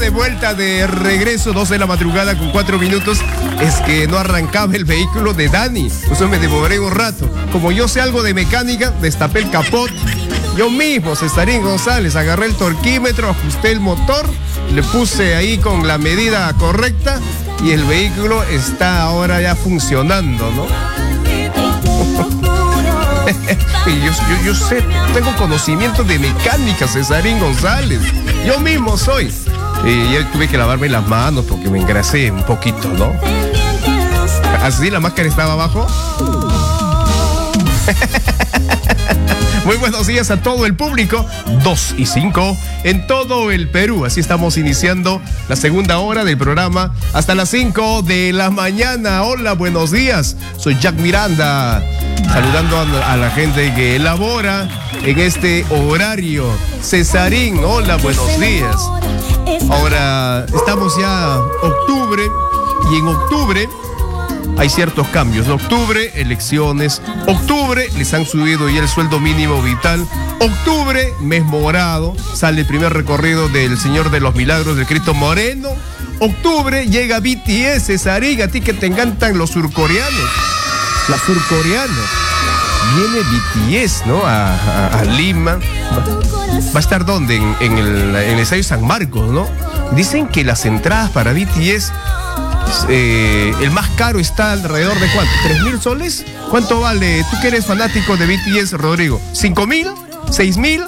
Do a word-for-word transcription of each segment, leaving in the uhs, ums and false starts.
de vuelta, de regreso, dos de la madrugada con cuatro minutos. Es que no arrancaba el vehículo de Dani. Eso me demoré un rato. Como yo sé algo de mecánica, destapé el capot. Yo mismo, Cesarín González, agarré el torquímetro, ajusté el motor, le puse ahí con la medida correcta y el vehículo está ahora ya funcionando, ¿no? yo, yo, yo sé, tengo conocimiento de mecánica, Cesarín González. Yo mismo soy. Y yo tuve que lavarme las manos porque me engrasé un poquito, ¿no? Así la máscara estaba abajo. Muy buenos días a todo el público. dos y cinco en todo el Perú. Así estamos iniciando la segunda hora del programa hasta las cinco de la mañana. Hola, buenos días. Soy Jack Miranda, saludando a, a la gente que elabora en este horario. Cesarín, hola, buenos días. Ahora estamos ya octubre y en octubre hay ciertos cambios. En octubre, elecciones. Octubre, les han subido ya el sueldo mínimo vital. Octubre, mes morado. Sale el primer recorrido del Señor de los Milagros, del Cristo Moreno. Octubre, llega B T S, Cesarín, a ti que te encantan los surcoreanos. Las surcoreanas. Viene B T S, ¿no? A, a, a Lima. ¿Va a estar dónde? En, en, el, en el Estadio San Marcos, ¿no? Dicen que las entradas para B T S... Eh, el más caro está alrededor de ¿cuánto? ¿Tres mil soles? ¿Cuánto vale? Tú que eres fanático de B T S, Rodrigo. ¿Cinco mil? ¿Seis mil?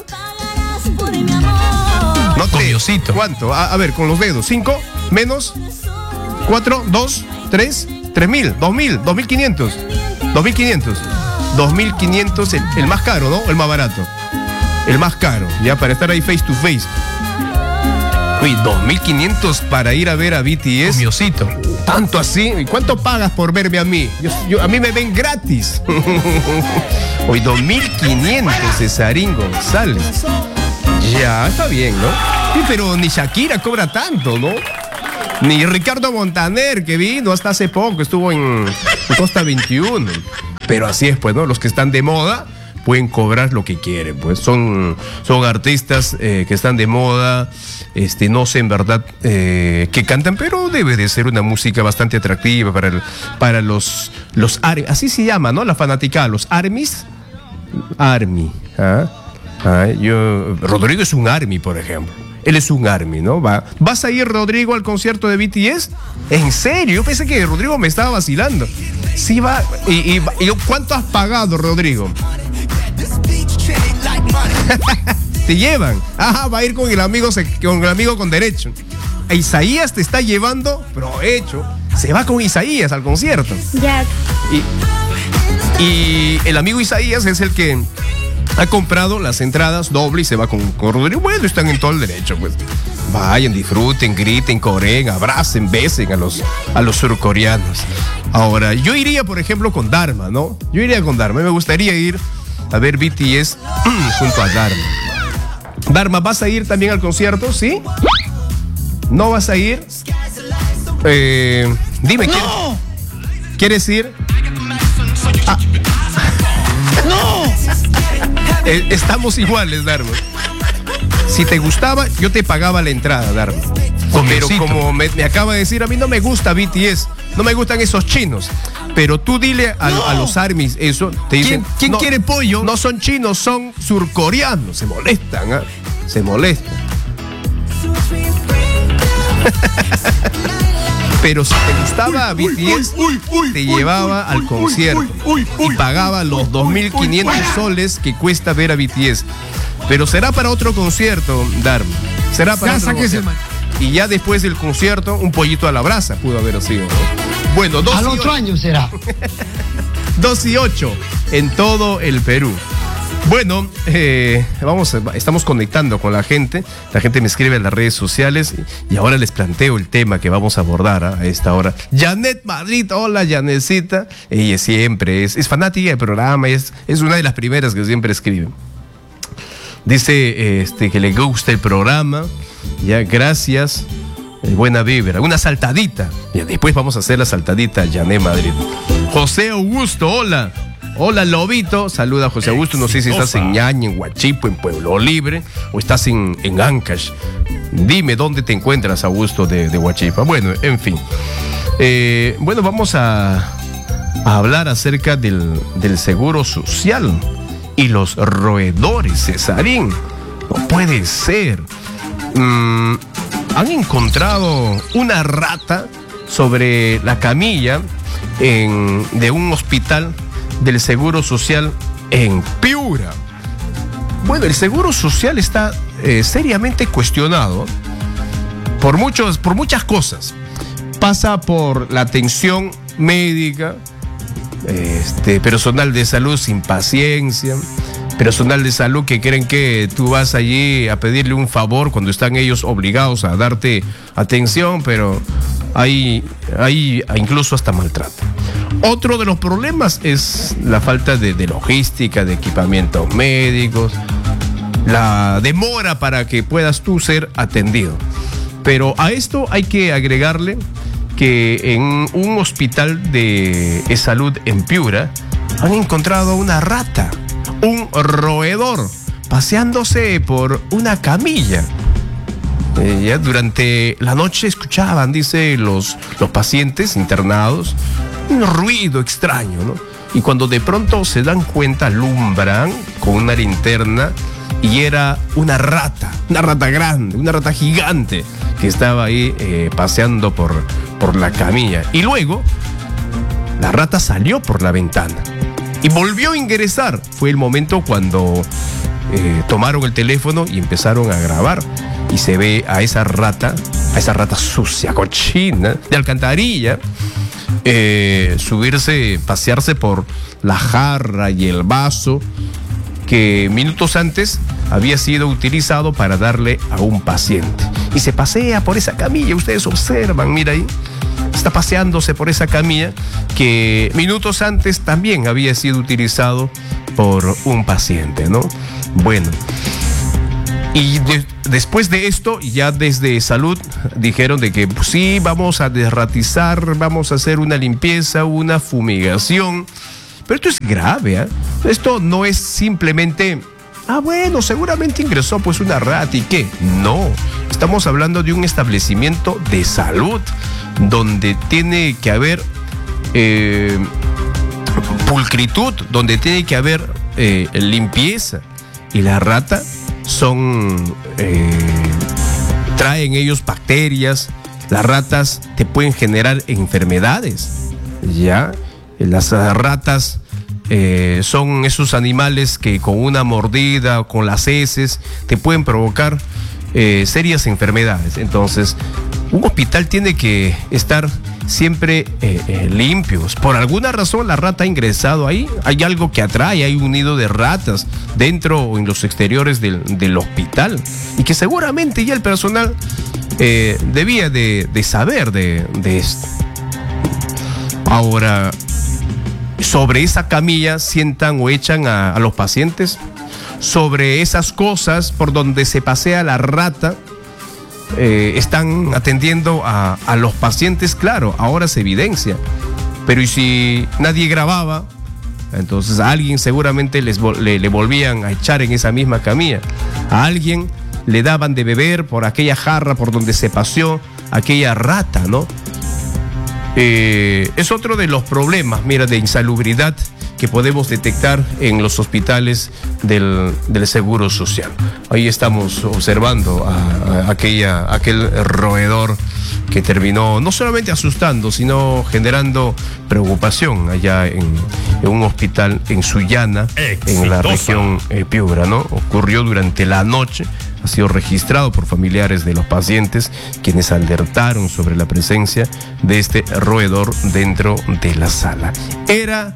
No te... ¿Cuánto? A, a ver, con los dedos. ¿Cinco? ¿Menos? ¿Cuatro? ¿Dos? ¿Tres? ¿Tres mil? ¿Dos mil? ¿Dos mil quinientos? ¿Dos mil quinientos? ¿Dos mil quinientos? El, el más caro, ¿no? El más barato. El más caro, ya, para estar ahí face to face. Uy, dos mil quinientos para ir a ver a B T S. Miosito. ¿Tanto así? ¿Y cuánto pagas por verme a mí? Yo, yo, a mí me ven gratis. Hoy dos mil quinientos, Cesarín González. Ya, está bien, ¿no? Sí, pero ni Shakira cobra tanto, ¿no? Ni Ricardo Montaner, que vino hasta hace poco, estuvo en, en Costa veintiuno. Pero así es, pues, ¿no? Los que están de moda pueden cobrar lo que quieren, pues son, son artistas eh, que están de moda, este, no sé en verdad eh, que cantan, pero debe de ser una música bastante atractiva para, el, para los, los ar- así se llama, ¿no? La fanaticada, los armies, army, ¿ah? ¿Ah? Yo, Rodrigo es un army, por ejemplo. Él es un army, ¿no? Va. ¿Vas a ir, Rodrigo, al concierto de B T S? ¿En serio? Yo pensé que Rodrigo me estaba vacilando. Sí va. ¿Y, y, y cuánto has pagado, Rodrigo? Te llevan. Ajá, va a ir con el amigo, con el amigo con derecho. A Isaías te está llevando, provecho. Se va con Isaías al concierto. Ya. Y, y el amigo Isaías es el que ha comprado las entradas doble y se va con, con Rodrigo. Bueno, están en todo el derecho, pues. Vayan, disfruten, griten, coreen, abracen, besen a los, a los surcoreanos. Ahora, yo iría, por ejemplo, con Dharma, ¿no? Yo iría con Dharma. Me gustaría ir a ver B T S junto a Dharma. Dharma, ¿vas a ir también al concierto? ¿Sí? ¿No vas a ir? Eh, dime, ¡No! ¿quieres, ¿quieres ir? Ah. ¡No! Eh, estamos iguales, Dharma. Si te gustaba, yo te pagaba la entrada, Dharma. Pero como me, me acaba de decir, a mí no me gusta B T S, no me gustan esos chinos. Pero tú dile a, no. a los armies eso, te dicen, ¿quién, ¿quién no, quiere pollo? No son chinos, son surcoreanos. Se molestan, ¿eh? Se molestan. Pero si te gustaba B T S, uy, uy, uy, te uy, llevaba uy, al concierto uy, uy, uy, y pagaba los dos mil quinientos soles que cuesta ver a B T S. Pero será para otro concierto, Dharma. Será para ya otro concierto. Y ya después del concierto, un pollito a la brasa pudo haber sido, ¿no? Bueno, dos al otro año será. dos y ocho en todo el Perú. Bueno, eh, vamos, estamos conectando con la gente. La gente me escribe en las redes sociales y ahora les planteo el tema que vamos a abordar a esta hora. Janet Madrid, hola Janetcita. Ella siempre es, es fanática del programa, es, es una de las primeras que siempre escribe. Dice este, que le gusta el programa. Ya, gracias. Eh, buena vibra. Una saltadita. Y después vamos a hacer la saltadita, Janet Madrid. José Augusto, hola. Hola, Lobito. Saluda a José Augusto. No sé si estás en Ñaña, en Huachipo, en Pueblo Libre o estás en, en Ancash. Dime dónde te encuentras, Augusto, de, de Huachipa. Bueno, en fin. Eh, bueno, vamos a, a hablar acerca del, del seguro social y los roedores, Cesarín. No puede ser. Mm, han encontrado una rata sobre la camilla en, de un hospital del Seguro Social en Piura. Bueno, el Seguro Social está eh, seriamente cuestionado por, muchos, por muchas cosas. Pasa por la atención médica, este, personal de salud sin paciencia, personal de salud que creen que tú vas allí a pedirle un favor cuando están ellos obligados a darte atención, pero hay, hay incluso hasta maltrato. Otro de los problemas es la falta de, de logística, de equipamientos médicos, la demora para que puedas tú ser atendido. Pero a esto hay que agregarle que en un hospital de salud en Piura han encontrado una rata, un roedor, paseándose por una camilla. Eh, ya durante la noche escuchaban, dice, los, los pacientes internados, un ruido extraño, ¿no? Y cuando de pronto se dan cuenta, alumbran con una linterna y era una rata, una rata grande, una rata gigante que estaba ahí eh, paseando por, por la camilla. Y luego la rata salió por la ventana y volvió a ingresar. Fue el momento cuando eh, tomaron el teléfono y empezaron a grabar. Y se ve a esa rata, a esa rata sucia, cochina, de alcantarilla, eh, subirse, pasearse por la jarra y el vaso que minutos antes había sido utilizado para darle a un paciente. Y se pasea por esa camilla, ustedes observan, mira ahí, está paseándose por esa camilla que minutos antes también había sido utilizado por un paciente, ¿no? Bueno, y de, después de esto, ya desde salud dijeron de que pues, sí, vamos a desratizar, vamos a hacer una limpieza, una fumigación. Pero esto es grave, ¿eh? Esto no es simplemente, ah, bueno, seguramente ingresó pues una rata y qué. No, estamos hablando de un establecimiento de salud donde tiene que haber eh, pulcritud, donde tiene que haber eh, limpieza. Y la rata son, eh, traen ellos bacterias. Las ratas te pueden generar enfermedades, ¿ya? Las ratas eh, son esos animales que con una mordida o con las heces te pueden provocar eh, serias enfermedades. Entonces, un hospital tiene que estar siempre eh, eh, limpios. Por alguna razón la rata ha ingresado ahí. Hay algo que atrae, hay un nido de ratas dentro o en los exteriores del, del hospital. Y que seguramente ya el personal eh, debía de, de saber de, de esto. Ahora, sobre esa camilla sientan o echan a, a los pacientes. Sobre esas cosas por donde se pasea la rata, eh, están atendiendo a, a los pacientes. Claro, ahora se evidencia. Pero ¿y si nadie grababa? Entonces a alguien seguramente les, le, le volvían a echar en esa misma camilla. A alguien le daban de beber por aquella jarra por donde se paseó aquella rata, ¿no? Eh, es otro de los problemas, mira, de insalubridad que podemos detectar en los hospitales del, del Seguro Social. Ahí estamos observando a, a aquella, aquel roedor que terminó no solamente asustando, sino generando preocupación allá en, en un hospital en Sullana, exitosa, en la región eh, Piura, ¿no? Ocurrió durante la noche. Ha sido registrado por familiares de los pacientes, quienes alertaron sobre la presencia de este roedor dentro de la sala. Era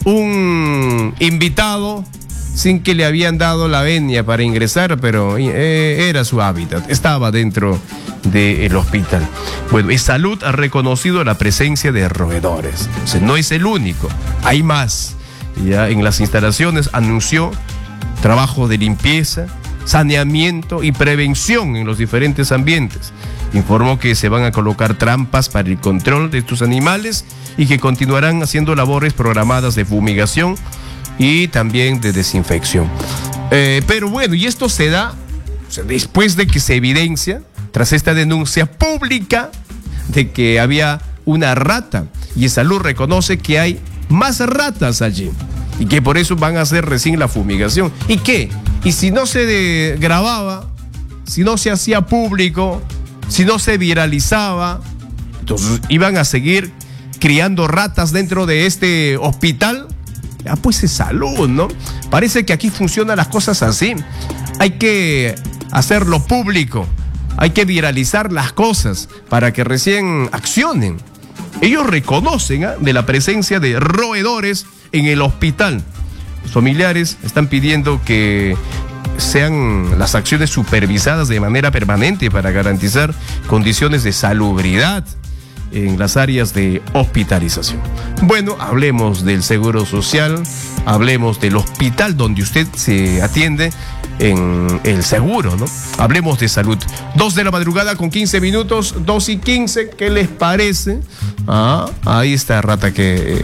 un invitado sin que le habían dado la venia para ingresar, pero eh, era su hábitat, estaba dentro del hospital. Bueno, y Salud ha reconocido la presencia de roedores. O sea, no es el único, hay más. Ya en las instalaciones anunció trabajo de limpieza, saneamiento y prevención en los diferentes ambientes. informó que se van a colocar trampas para el control de estos animales y que continuarán haciendo labores programadas de fumigación y también de desinfección. Eh, pero bueno, y esto se da, o sea, después de que se evidencia, tras esta denuncia pública de que había una rata, y Salud reconoce que hay más ratas allí y que por eso van a hacer recién la fumigación. ¿Y qué? Y si no se de, grababa, si no se hacía público, si no se viralizaba, entonces iban a seguir criando ratas dentro de este hospital. Ah, pues es Salud, ¿no? Parece que aquí funcionan las cosas así. Hay que hacerlo público, hay que viralizar las cosas para que recién accionen. Ellos reconocen ¿eh? de la presencia de roedores en el hospital. Los familiares están pidiendo que sean las acciones supervisadas de manera permanente para garantizar condiciones de salubridad en las áreas de hospitalización. Bueno, hablemos del Seguro Social, hablemos del hospital donde usted se atiende en el seguro, ¿no? Hablemos de salud. Dos de la madrugada con quince minutos, dos y quince, ¿qué les parece? Ah, ahí está rata que...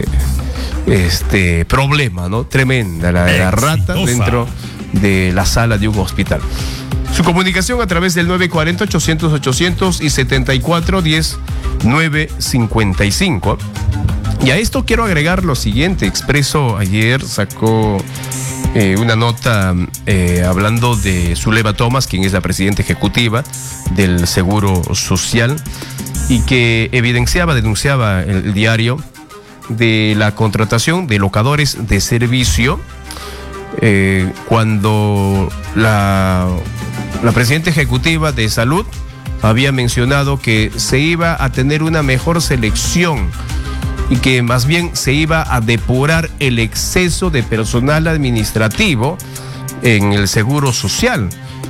Este problema, ¿no? Tremenda la, la rata dentro de la sala de un hospital. Su comunicación a través del nueve cuarenta, ochocientos, ochocientos y setenta y cuatro, diez, nueve cincuenta y cinco. Y a esto quiero agregar lo siguiente. Expreso ayer sacó eh, una nota eh, hablando de Zulema Thomas, quien es la presidenta ejecutiva del Seguro Social, y que evidenciaba, denunciaba el, el diario de la contratación de locadores de servicio eh, cuando la, la presidenta ejecutiva de Salud había mencionado que se iba a tener una mejor selección y que más bien se iba a depurar el exceso de personal administrativo en el Seguro Social.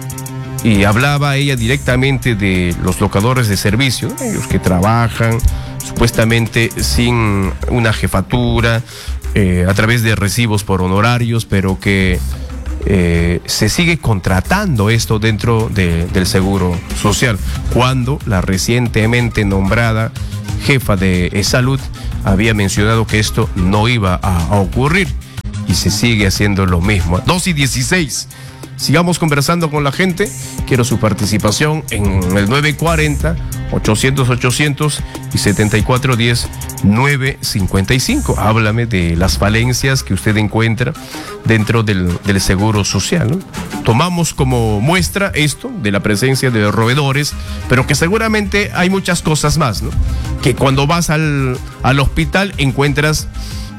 Y hablaba ella directamente de los locadores de servicio, ¿no? Ellos que trabajan supuestamente sin una jefatura, eh, a través de recibos por honorarios, pero que eh, se sigue contratando esto dentro de, del Seguro Social, cuando la recientemente nombrada jefa de Salud había mencionado que esto no iba a, a ocurrir, y se sigue haciendo lo mismo. dos y dieciséis. Sigamos conversando con la gente. Quiero su participación en el nueve cuarenta, ochocientos, ochocientos y setenta y cuatro, diez, nueve cincuenta y cinco. Háblame de las falencias que usted encuentra dentro del, del Seguro Social, ¿no? Tomamos como muestra esto de la presencia de roedores, pero que seguramente hay muchas cosas más, ¿no? Que cuando vas al, al hospital encuentras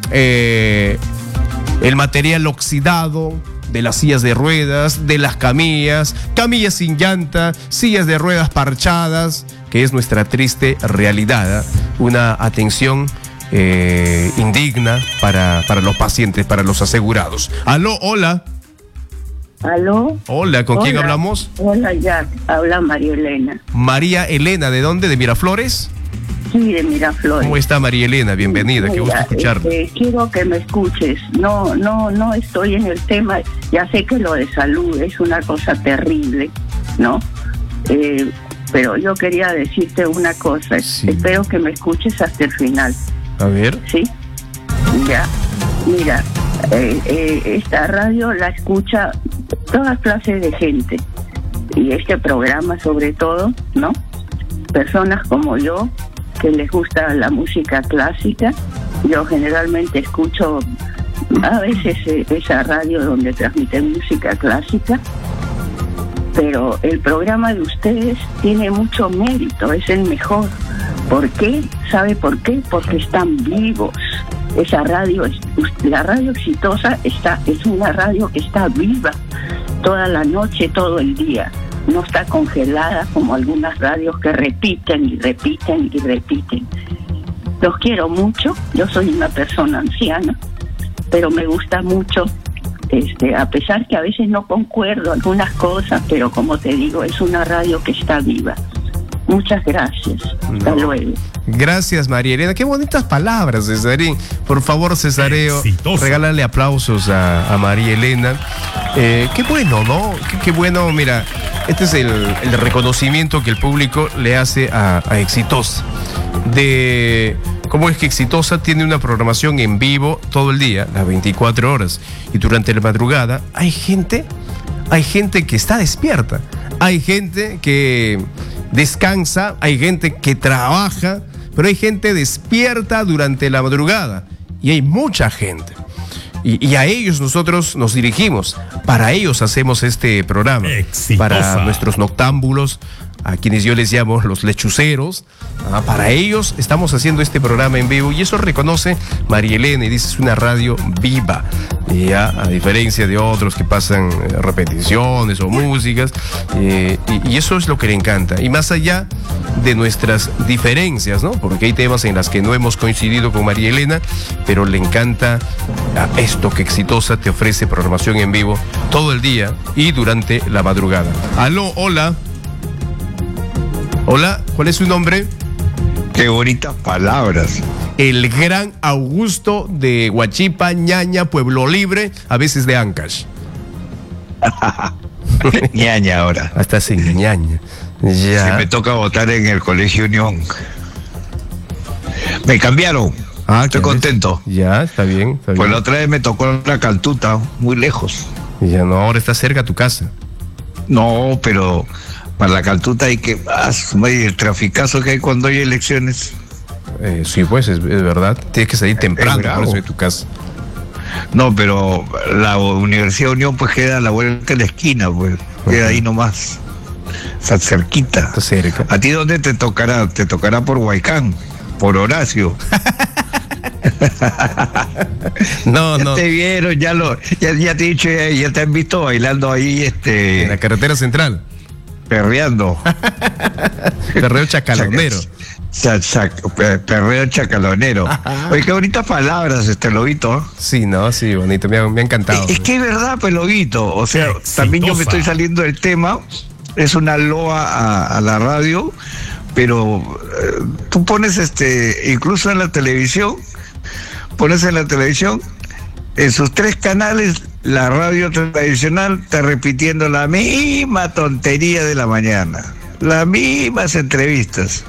eh, el material oxidado de las sillas de ruedas, de las camillas, camillas sin llanta, sillas de ruedas parchadas, que es nuestra triste realidad, ¿eh? Una atención eh, indigna para, para los pacientes, para los asegurados. Aló, hola. Aló. Hola, ¿con Hola. quién hablamos? Hola, Jack. Habla María Elena. María Elena, ¿de dónde? ¿De Miraflores? Sí, de Miraflores. ¿Cómo está María Elena? Bienvenida, qué gusto escucharla. Este, quiero que me escuches. No, no, no estoy en el tema. Ya sé que lo de salud es una cosa terrible, ¿no? Eh, pero yo quería decirte una cosa. Sí. Espero que me escuches hasta el final. A ver. ¿Sí? Ya. Mira, eh, eh, esta radio la escucha toda clase de gente. Y este programa sobre todo, ¿no? Personas como yo, que les gusta la música clásica. Yo generalmente escucho a veces esa radio donde transmiten música clásica, pero el programa de ustedes tiene mucho mérito, es el mejor. ¿Por qué? ¿Sabe por qué? Porque están vivos. Esa radio, la radio exitosa está, es una radio que está viva toda la noche, todo el día. No está congelada como algunas radios que repiten y repiten y repiten. Los quiero mucho, yo soy una persona anciana, pero me gusta mucho, este, a pesar que a veces no concuerdo algunas cosas, pero como te digo, es una radio que está viva. Muchas gracias. Hasta No. luego. Gracias, María Elena. Qué bonitas palabras, Cesarín. Por favor, Cesareo, Exitoso. regálale aplausos a, a María Elena. Eh, qué bueno, ¿no? Qué, qué bueno, mira, este es el, el reconocimiento que el público le hace a, a Exitosa. De cómo es que Exitosa tiene una programación en vivo todo el día, las veinticuatro horas. Y durante la madrugada hay gente, hay gente que está despierta. Hay gente que descansa, hay gente que trabaja, pero hay gente despierta durante la madrugada y hay mucha gente. Y, y a ellos nosotros nos dirigimos, para ellos hacemos este programa, Exitosa. para nuestros noctámbulos, a quienes yo les llamo los lechuceros, ah, para ellos estamos haciendo este programa en vivo y eso reconoce María Elena y dice es una radio viva, y ya, a diferencia de otros que pasan eh, repeticiones o músicas, eh, y, y eso es lo que le encanta, y más allá de nuestras diferencias, ¿no? Porque hay temas en las que no hemos coincidido con María Elena, pero le encanta ah, esto que Exitosa te ofrece programación en vivo todo el día y durante la madrugada. Aló, hola. Hola, ¿cuál es su nombre? Qué bonitas palabras. El gran Augusto de Huachipa, Ñaña, Pueblo Libre, a veces de Ancash. Ñaña ahora. Hasta sin Ñaña. Si Ya. me toca votar en el Colegio Unión. Me cambiaron. Ah, Estoy ¿qué ves? contento. Ya, está bien, está bien. Pues la otra vez me tocó la Caltuta, muy lejos. Ya no, ahora está cerca a tu casa. No, pero para la Caltuta hay que... Ah, el traficazo que hay cuando hay elecciones. Eh, sí, pues, es, es verdad. Tienes que salir temprano bravo. por eso de tu casa. No, pero la Universidad Unión pues queda a la vuelta de la esquina, pues. Queda Ajá. ahí nomás. Está cerquita. Está cerca. ¿A ti dónde te tocará? Te tocará por Huaycán, por Horacio. No, Ya no. te vieron, ya lo, ya, ya te he dicho, ya, ya te han visto bailando ahí, En la este, carretera central. perreando. Perreo chacalonero. Cha- cha- pe- perreo chacalonero. Oye, qué bonitas palabras, este Lobito. Sí, no, sí, bonito. Me ha, me ha encantado. Es, es que es verdad, pues Lobito. O sea, también yo me estoy saliendo del tema. Es una loa a, a la radio, pero eh, tú pones este, incluso en la televisión, pones en la televisión, en sus tres canales, la radio tradicional está repitiendo la misma tontería de la mañana, las mismas entrevistas.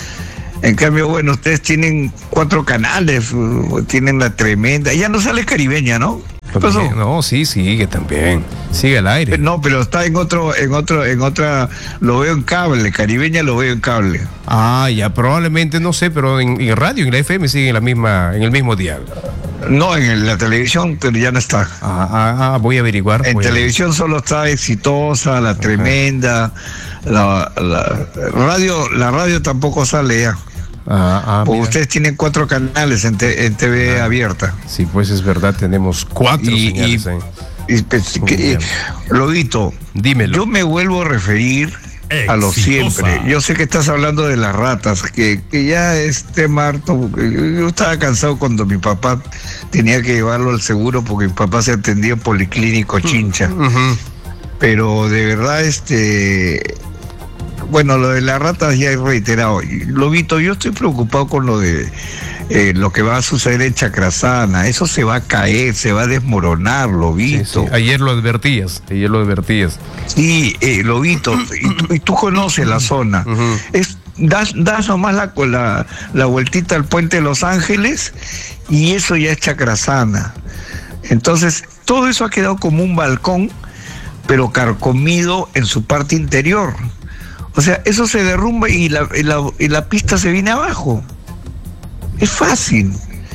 En cambio, bueno, ustedes tienen cuatro canales, uh, tienen la tremenda, ya no sale Caribeña, ¿no? ¿Qué pasó? También, no, sí, sigue también. Sigue al aire. No, pero está en otro, en otro, en otra, lo veo en cable, Caribeña lo veo en cable. Ah, ya probablemente, no sé, pero en, en radio, en la F M sigue en la misma, en el mismo dial. No, en el- la televisión pero ya no está. Ah, ah, ah, voy a averiguar. En voy a- televisión solo está Exitosa, la tremenda, la, la radio, la radio tampoco sale ya. Ah, ah, Porque mira. ustedes tienen cuatro canales en, te- en T V abierta. Sí, pues es verdad, tenemos cuatro Y, señales y- ahí. y, pues, Muy que- bien. Lobito, Dímelo. yo me vuelvo a referir a lo Exitosa. siempre. Yo sé que estás hablando de las ratas, que, que ya es tema harto. Yo estaba cansado cuando mi papá tenía que llevarlo al seguro porque mi papá se atendía en Policlínico Chincha. Ujú. Pero de verdad, este... Bueno, lo de las ratas ya he reiterado. Y, Lobito, yo estoy preocupado con lo de eh, lo que va a suceder en Chacrazana. Eso se va a caer, se va a desmoronar, Sí, Lobito. sí. Ayer lo advertías, ayer lo advertías. Sí, eh, Lobito, y, tú- y tú conoces la zona. Ujú. Es, das, das nomás la, la, la vueltita al puente de Los Ángeles y eso ya es Chacrazana. Entonces, todo eso ha quedado como un balcón, pero carcomido en su parte interior. O sea, eso se derrumba y la, y la, y la pista se viene abajo. Es fácil.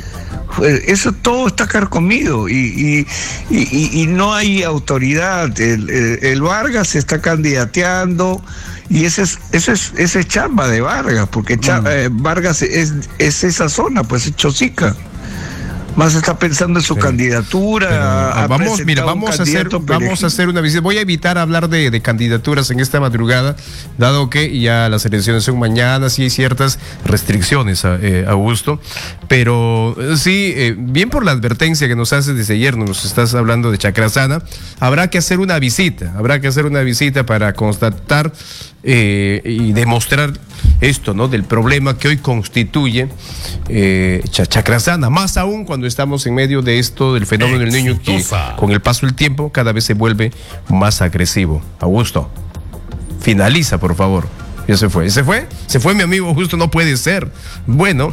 Eso todo está carcomido y, y, y, y no hay autoridad. El, el, el Vargas se está candidateando y ese es, ese es, ese es chamba de Vargas, porque cha- Mm. eh, Vargas es, es esa zona, pues es Chosica. Más está pensando en su Sí. candidatura. Pero, ha ah, vamos, presentado mira, un vamos a hacer, candidato vamos a perejil. hacer una visita. Voy a evitar hablar de, de candidaturas en esta madrugada, dado que ya las elecciones son mañana, sí hay ciertas restricciones, a, eh, Augusto. Pero eh, sí, eh, bien por la advertencia que nos haces desde ayer, nos estás hablando de Chacrazana, habrá que hacer una visita, habrá que hacer una visita para constatar eh, y demostrar esto, ¿no? Del problema que hoy constituye eh, Chacrasana, más aún cuando estamos en medio de esto del fenómeno del niño que con el paso del tiempo cada vez se vuelve más agresivo. Augusto, finaliza, por favor. Ya se fue. ¿Se fue? Se fue mi amigo Augusto, no puede ser. Bueno,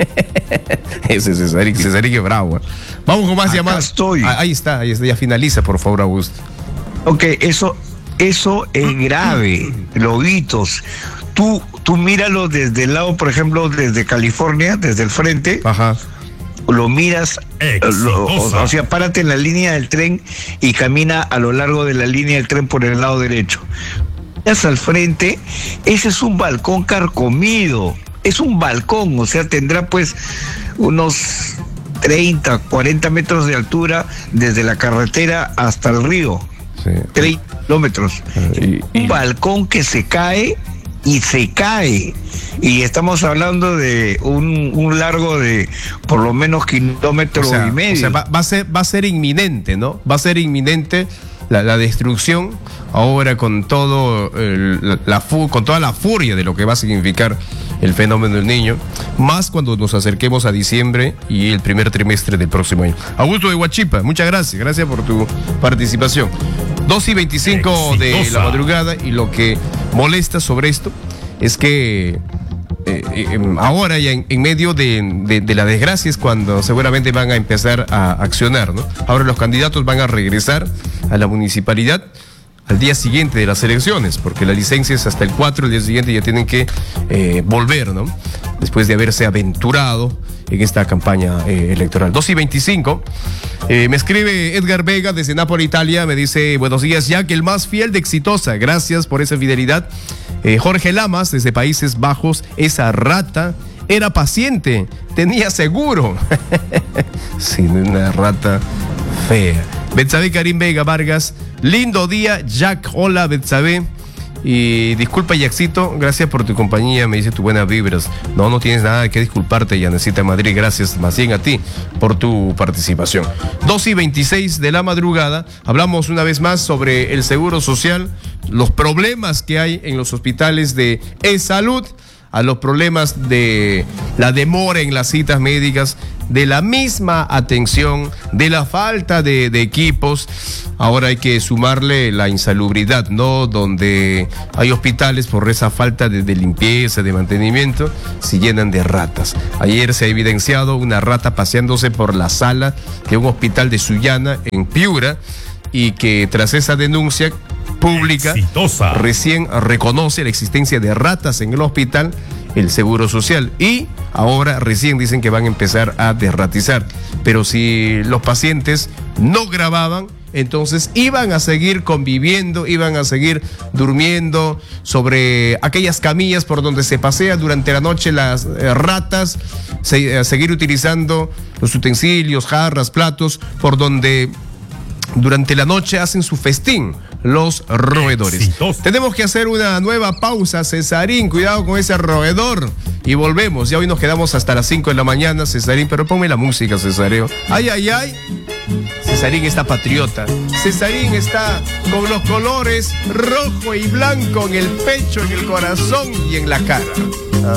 ese es Cesarín, Cesarín bravo. Vamos con más Acá llamadas. estoy. Ah, ahí está, ahí está, ya finaliza, por favor, Augusto. Ok, eso, eso es grave, lobitos. Tú, tú míralo desde el lado, por ejemplo, desde California, desde el frente. Ajá. Lo miras, lo, o, o sea, párate en la línea del tren y camina a lo largo de la línea del tren por el lado derecho. Miras al frente, ese es un balcón carcomido, es un balcón, o sea, tendrá pues unos treinta, cuarenta metros de altura desde la carretera hasta el río. Sí. treinta kilómetros. Y, y... Un balcón que se cae y se cae. Y estamos hablando de un, un largo de por lo menos kilómetro o sea, y medio. O sea, va, va, a ser, va a ser inminente, ¿no? Va a ser inminente la, la destrucción ahora con todo el, la, la fu, con toda la furia de lo que va a significar el fenómeno del niño, más cuando nos acerquemos a diciembre y el primer trimestre del próximo año. Augusto de Huachipa, muchas gracias, gracias por tu participación. dos y veinticinco de la madrugada, y lo que molesta sobre esto es que eh, eh, ahora ya en, en medio de, de, de la desgracia es cuando seguramente van a empezar a accionar, ¿no? Ahora los candidatos van a regresar a la municipalidad al día siguiente de las elecciones, porque la licencia es hasta el cuatro, el día siguiente ya tienen que eh, volver, ¿no? Después de haberse aventurado en esta campaña eh, electoral. dos y veinticinco, eh, me escribe Edgar Vega desde Nápoles, Italia, me dice, buenos días, Jack, el más fiel de Exitosa, gracias por esa fidelidad. Eh, Jorge Lamas, desde Países Bajos, esa rata era paciente, tenía seguro. Sí, una rata fea. Betsabe Karim Vega Vargas, lindo día, Jack, hola Betsabe. Y disculpa, Jackcito, gracias por tu compañía, me dice tus buenas vibras. No, no tienes nada que disculparte, Yanecita Madrid, gracias más bien a ti por tu participación. dos y veintiséis de la madrugada, hablamos una vez más sobre el seguro social, los problemas que hay en los hospitales de e-salud, a los problemas de la demora en las citas médicas, de la misma atención, de la falta de, de equipos. Ahora hay que sumarle la insalubridad, ¿no? Donde hay hospitales por esa falta de, de limpieza, de mantenimiento, se llenan de ratas. Ayer se ha evidenciado una rata paseándose por la sala de un hospital de Sullana, en Piura, y que tras esa denuncia pública, Exitosa, recién reconoce la existencia de ratas en el hospital, el Seguro Social, y ahora recién dicen que van a empezar a desratizar. Pero si los pacientes no grababan, entonces iban a seguir conviviendo, iban a seguir durmiendo sobre aquellas camillas por donde se pasean durante la noche las eh, ratas, se, a seguir utilizando los utensilios, jarras, platos, por donde durante la noche hacen su festín los roedores. Exitoso. Tenemos que hacer una nueva pausa, Cesarín, cuidado con ese roedor. Y volvemos, ya hoy nos quedamos hasta las cinco de la mañana, Cesarín, pero ponme la música, Cesareo. Ay, ay, ay. Cesarín está patriota. Cesarín está con los colores rojo y blanco en el pecho, en el corazón y en la cara. ¿Ah?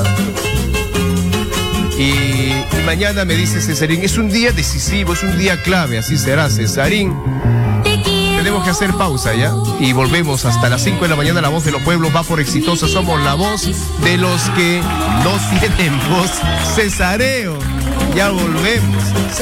Y, y mañana me dice Cesarín, es un día decisivo, es un día clave, así será, Cesarín. Tenemos que hacer pausa ya y volvemos hasta las cinco de la mañana. La voz de los pueblos va por Exitosa. Somos la voz de los que no tienen voz. Cesareo, ya volvemos.